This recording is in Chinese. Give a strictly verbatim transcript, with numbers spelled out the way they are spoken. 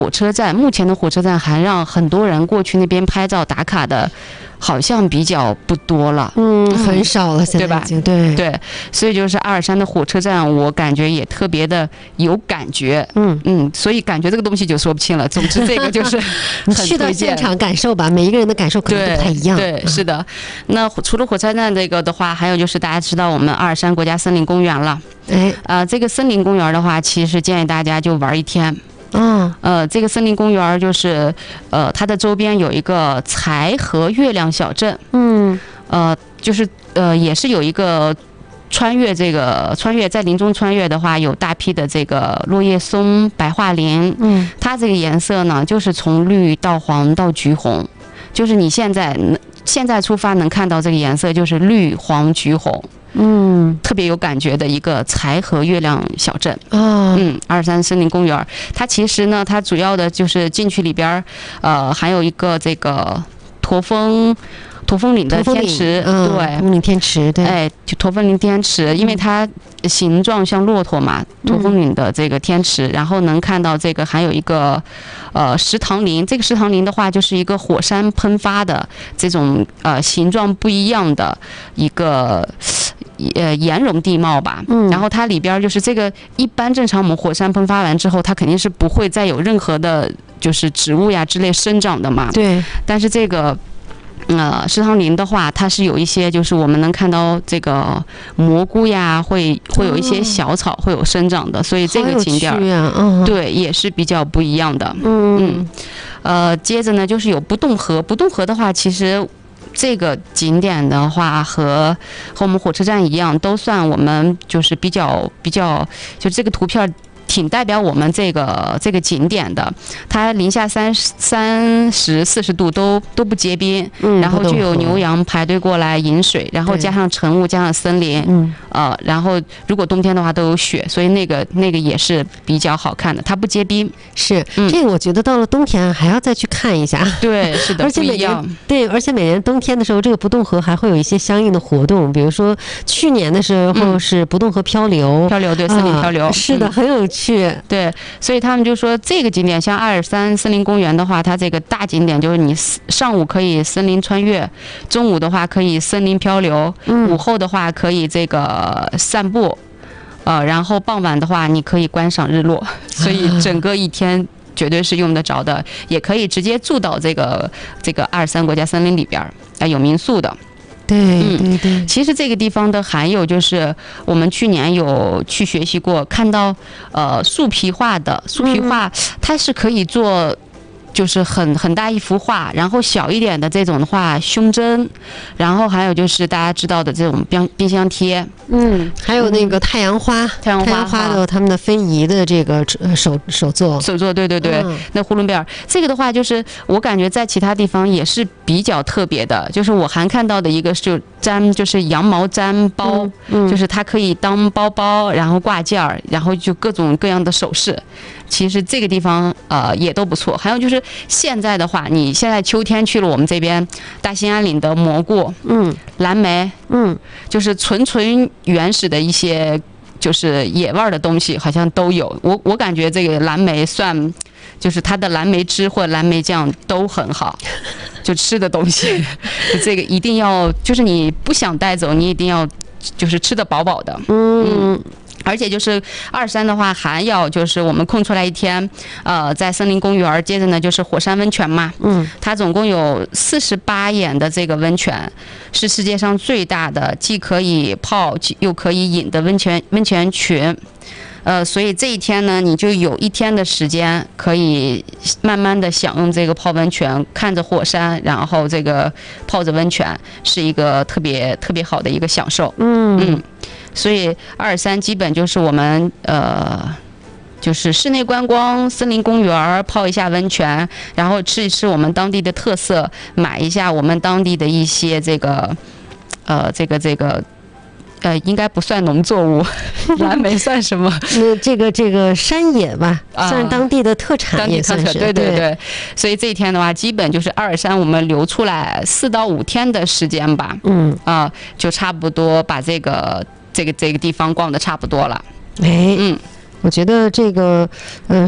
火车站，目前的火车站还让很多人过去那边拍照打卡的，好像比较不多了， 嗯，很少了，现在已经对对，所以就是阿尔山的火车站，我感觉也特别的有感觉，嗯嗯，所以感觉这个东西就说不清了。总之，这个就是你去到现场感受吧，每一个人的感受可能都不太一样。 对，对是的。那除了火车站这个的话，还有就是大家知道我们阿尔山国家森林公园了，哎，呃，这个森林公园的话，其实建议大家就玩一天。嗯，呃，这个森林公园就是，呃，它的周边有一个财河月亮小镇，嗯，呃，就是呃，也是有一个穿越这个穿越在林中穿越的话，有大批的这个落叶松、白桦林，嗯，它这个颜色呢，就是从绿到黄到橘红，就是你现在现在出发能看到这个颜色，就是绿黄橘红。嗯，特别有感觉的一个财河月亮小镇啊，嗯，阿尔山森林公园，它其实呢，它主要的就是进去里边，呃，还有一个这个驼峰。驼峰岭的天池， 嗯、对，驼峰岭天池，对， 哎，就驼峰岭天池，因为它形状像骆驼嘛，驼峰岭的这个天池，嗯、然后能看到这个还有一个，呃，石塘林，这个石塘林的话就是一个火山喷发的这种呃形状不一样的一个。呃，岩溶地貌吧，嗯，然后它里边就是这个，一般正常我们火山喷发完之后，它肯定是不会再有任何的，就是植物呀之类生长的嘛， 对。 但是这个，呃，石塘林的话，它是有一些，就是我们能看到这个蘑菇呀，会会有一些小草会有生长的，所以这个景点儿， 啊嗯、 对，也是比较不一样的，嗯嗯，呃，接着呢就是有不动河，不动河的话，其实。这个景点的话和和我们火车站一样，都算我们就是比较比较，就这个图片挺代表我们这个这个景点的。它零下三三十四十度都都不结冰，嗯，然后就有牛羊排队过来饮水，然后加上晨雾，加上森林，嗯，呃，然后如果冬天的话都有雪，所以那个那个也是比较好看的，它不结冰。 是，嗯、这个我觉得到了冬天还要再去看一下。 对，是的， 而且每年对，而且每年冬天的时候，这个不动河还会有一些相应的活动，比如说去年的时候是不动河漂流， 嗯、漂流对，森林漂流， 啊、是的， 嗯、 很有趣。 对，所以他们就说这个景点，像阿尔山森林公园的话，它这个大景点就是你上午可以森林穿越，中午的话可以森林漂流，嗯、午后的话可以这个散步，呃，然后傍晚的话你可以观赏日落，所以整个一天绝对是用得着的，也可以直接住到这个这个阿尔山国家森林里边，啊、呃，有民宿的。 对对对、 嗯，其实这个地方的还有就是我们去年有去学习过，看到呃树皮画的树皮画，嗯、它是可以做。就是很很大一幅画，然后小一点的这种的话，胸针，然后还有就是大家知道的这种冰冰箱贴， 嗯，还有那个太阳花，嗯、太阳花，太阳花的他们的非遗的这个手手作， 手作，对对对，嗯、那呼伦贝尔这个的话，就是我感觉在其他地方也是比较特别的，就是我还看到的一个就毡，就是羊毛毡包，嗯嗯、就是它可以当包包，然后挂件儿，然后就各种各样的首饰。其实这个地方呃也都不错，还有就是现在的话，你现在秋天去了我们这边大兴安岭的蘑菇，嗯，蓝莓，嗯，就是纯纯原始的一些就是野味的东西，好像都有。我我感觉这个蓝莓算，就是它的蓝莓汁或蓝莓酱都很好，就吃的东西，这个一定要就是你不想带走，你一定要就是吃得饱饱的，嗯。嗯而且就是二山的话，还要就是我们空出来一天，呃，在森林公园，接着呢就是火山温泉嘛，嗯，它总共有四十八眼的这个温泉，是世界上最大的，既可以泡又可以饮的温泉温泉群。呃，所以这一天呢，你就有一天的时间可以慢慢的享用这个泡温泉，看着火山，然后这个泡着温泉，是一个特别特别好的一个享受。嗯嗯，所以阿尔山基本就是我们呃，就是室内观光、森林公园，泡一下温泉，然后吃一吃我们当地的特色，买一下我们当地的一些这个呃这个这个。呃，应该不算农作物，蓝莓算什么？ 那这个这个山野吧，啊、算是当地的特产，也算是。 对对 对, 对。所以这一天的话，基本就是阿尔山，我们留出来四到五天的时间吧。嗯。啊、呃，就差不多把这个这个这个地方逛的差不多了。 哎，嗯，我觉得这个呃。